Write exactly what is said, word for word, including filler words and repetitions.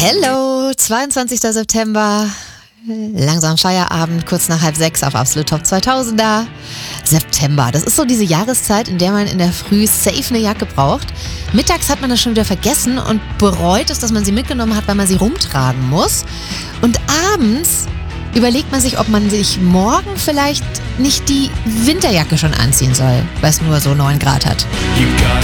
Hello, zweiundzwanzigster September, langsam Feierabend, kurz nach halb sechs auf Absolut Top zweitausender. September, das ist so diese Jahreszeit, in der man in der Früh safe eine Jacke braucht. Mittags hat man das schon wieder vergessen und bereut es, dass man sie mitgenommen hat, weil man sie rumtragen muss. Und abends überlegt man sich, ob man sich morgen vielleicht nicht die Winterjacke schon anziehen soll, weil es nur so neun Grad hat.